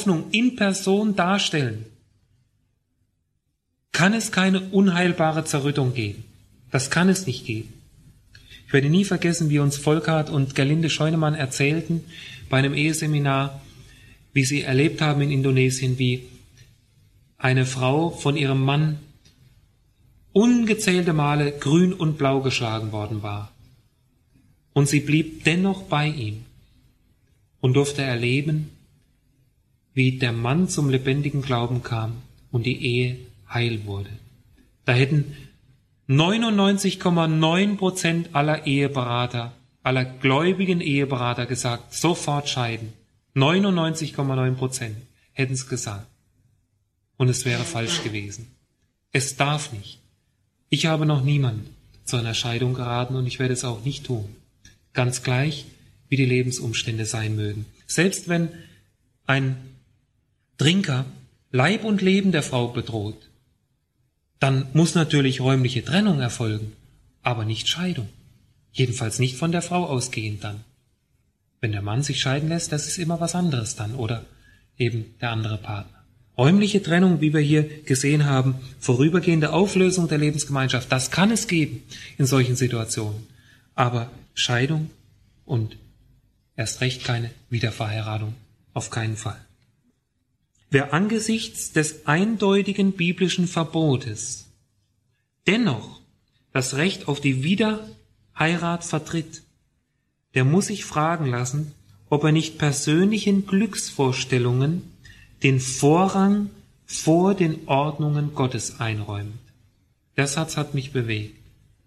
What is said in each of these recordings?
Hoffnung in Person darstellen, kann es keine unheilbare Zerrüttung geben. Das kann es nicht geben. Ich werde nie vergessen, wie uns Volkhard und Gerlinde Scheunemann erzählten bei einem Eheseminar, wie sie erlebt haben in Indonesien, wie eine Frau von ihrem Mann ungezählte Male grün und blau geschlagen worden war. Und sie blieb dennoch bei ihm und durfte erleben, wie der Mann zum lebendigen Glauben kam und die Ehe heil wurde. Da hätten 99,9% aller Eheberater, aller gläubigen Eheberater gesagt, sofort scheiden. 99,9% hätten es gesagt. Und es wäre falsch gewesen. Es darf nicht. Ich habe noch niemand zu einer Scheidung geraten und ich werde es auch nicht tun. Ganz gleich, wie die Lebensumstände sein mögen. Selbst wenn ein Trinker Leib und Leben der Frau bedroht, dann muss natürlich räumliche Trennung erfolgen, aber nicht Scheidung. Jedenfalls nicht von der Frau ausgehend dann. Wenn der Mann sich scheiden lässt, das ist immer was anderes dann, oder eben der andere Partner. Räumliche Trennung, wie wir hier gesehen haben, vorübergehende Auflösung der Lebensgemeinschaft, das kann es geben in solchen Situationen. Aber Scheidung und erst recht keine Wiederverheiratung, auf keinen Fall. Wer angesichts des eindeutigen biblischen Verbotes dennoch das Recht auf die Wiederheirat vertritt, der muss sich fragen lassen, ob er nicht persönlichen Glücksvorstellungen den Vorrang vor den Ordnungen Gottes einräumt. Der Satz hat mich bewegt.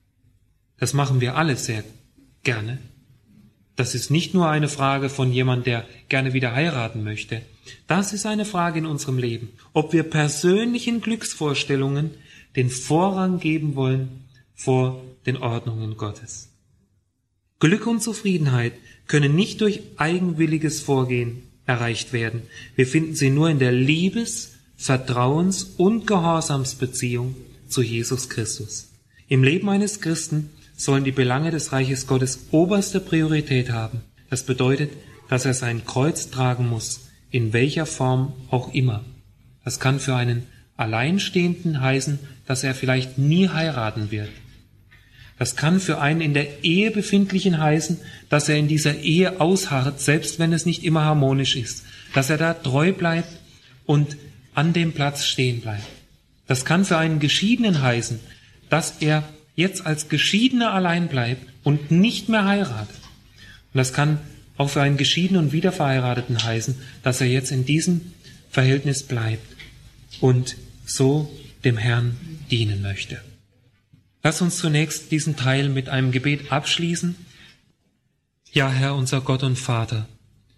Das machen wir alle sehr gerne. Das ist nicht nur eine Frage von jemand, der gerne wieder heiraten möchte. Das ist eine Frage in unserem Leben, ob wir persönlichen Glücksvorstellungen den Vorrang geben wollen vor den Ordnungen Gottes. Glück und Zufriedenheit können nicht durch eigenwilliges Vorgehen erreicht werden. Wir finden sie nur in der Liebes-, Vertrauens- und Gehorsamsbeziehung zu Jesus Christus. Im Leben eines Christen sollen die Belange des Reiches Gottes oberste Priorität haben. Das bedeutet, dass er sein Kreuz tragen muss, in welcher Form auch immer. Das kann für einen Alleinstehenden heißen, dass er vielleicht nie heiraten wird. Das kann für einen in der Ehe befindlichen heißen, dass er in dieser Ehe ausharrt, selbst wenn es nicht immer harmonisch ist. Dass er da treu bleibt und an dem Platz stehen bleibt. Das kann für einen Geschiedenen heißen, dass er jetzt als Geschiedener allein bleibt und nicht mehr heiratet. Und das kann auch für einen Geschiedenen und Wiederverheirateten heißen, dass er jetzt in diesem Verhältnis bleibt und so dem Herrn dienen möchte. Lass uns zunächst diesen Teil mit einem Gebet abschließen. Ja, Herr, unser Gott und Vater,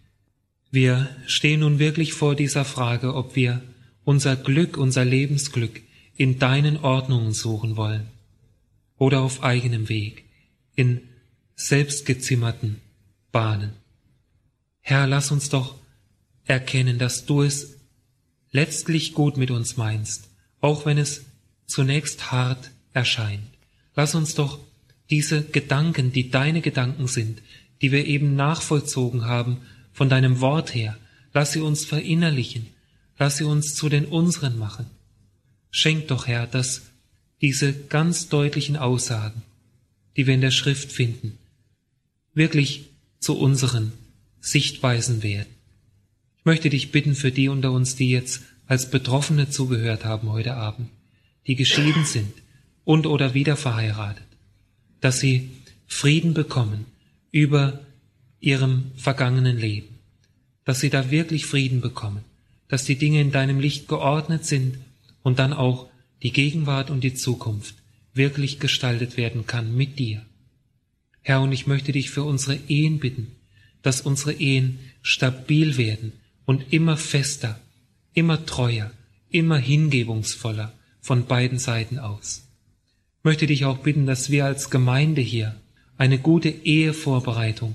wir stehen nun wirklich vor dieser Frage, ob wir unser Glück, unser Lebensglück in deinen Ordnungen suchen wollen oder auf eigenem Weg, in selbstgezimmerten Bahnen. Herr, lass uns doch erkennen, dass du es letztlich gut mit uns meinst, auch wenn es zunächst hart erscheint. Lass uns doch diese Gedanken, die deine Gedanken sind, die wir eben nachvollzogen haben von deinem Wort her, lass sie uns verinnerlichen, lass sie uns zu den unseren machen. Schenk doch, Herr, dass diese ganz deutlichen Aussagen, die wir in der Schrift finden, wirklich zu unseren Sichtweisen werden. Ich möchte dich bitten für die unter uns, die jetzt als Betroffene zugehört haben heute Abend, die geschieden sind und oder wieder verheiratet, dass sie Frieden bekommen über ihrem vergangenen Leben, dass sie da wirklich Frieden bekommen, dass die Dinge in deinem Licht geordnet sind und dann auch die Gegenwart und die Zukunft wirklich gestaltet werden kann mit dir. Herr, und ich möchte dich für unsere Ehen bitten, dass unsere Ehen stabil werden und immer fester, immer treuer, immer hingebungsvoller von beiden Seiten aus. Ich möchte dich auch bitten, dass wir als Gemeinde hier eine gute Ehevorbereitung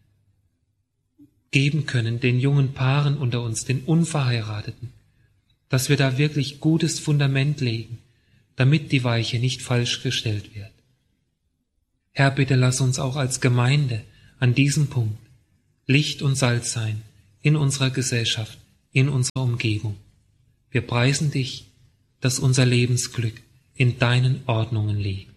geben können, den jungen Paaren unter uns, den Unverheirateten, dass wir da wirklich gutes Fundament legen, damit die Weiche nicht falsch gestellt wird. Herr, bitte lass uns auch als Gemeinde an diesem Punkt Licht und Salz sein in unserer Gesellschaft, in unserer Umgebung. Wir preisen dich, dass unser Lebensglück in deinen Ordnungen liegt.